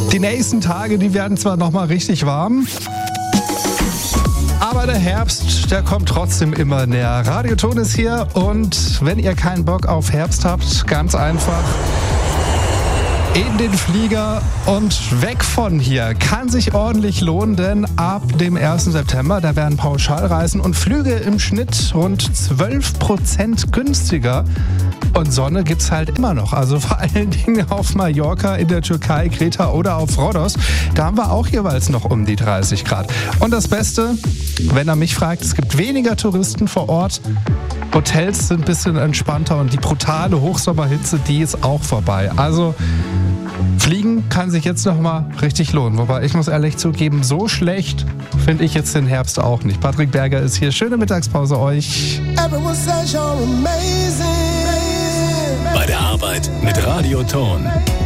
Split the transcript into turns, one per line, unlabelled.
Die nächsten Tage, die werden zwar nochmal richtig warm, aber der Herbst, der kommt trotzdem immer näher. Radioton ist hier und wenn ihr keinen Bock auf Herbst habt, ganz einfach in den Flieger und weg von hier. Kann sich ordentlich lohnen, denn ab dem 1. September, da werden Pauschalreisen und Flüge im Schnitt rund 12% günstiger. Und Sonne gibt's halt immer noch. Also vor allen Dingen auf Mallorca, in der Türkei, Kreta oder auf Rhodos. Da haben wir auch jeweils noch um die 30 Grad. Und das Beste, wenn er mich fragt, es gibt weniger Touristen vor Ort. Hotels sind ein bisschen entspannter und die brutale Hochsommerhitze, die ist auch vorbei. Also Fliegen kann sich jetzt noch mal richtig lohnen. Wobei ich muss ehrlich zugeben, so schlecht finde ich jetzt den Herbst auch nicht. Patrick Berger ist hier. Schöne Mittagspause euch.
Bei der Arbeit mit Radioton.